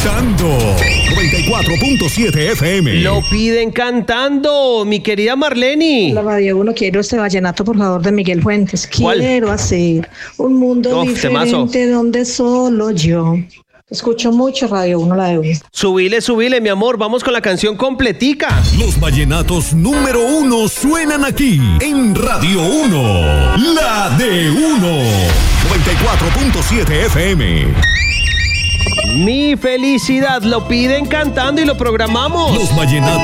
cantando. 94.7 FM. Lo piden cantando, mi querida Marleni. La Radio 1, quiero este vallenato, por favor, de Miguel Fuentes. ¿Cuál? Quiero hacer un mundo diferente temazo. donde solo yo. Escucho mucho Radio 1, la de 1. Subile, mi amor, vamos con la canción completica. Los vallenatos número 1 suenan aquí en Radio 1. La de 1. 94.7 FM. Mi felicidad, lo piden cantando y lo programamos. Los vallenatos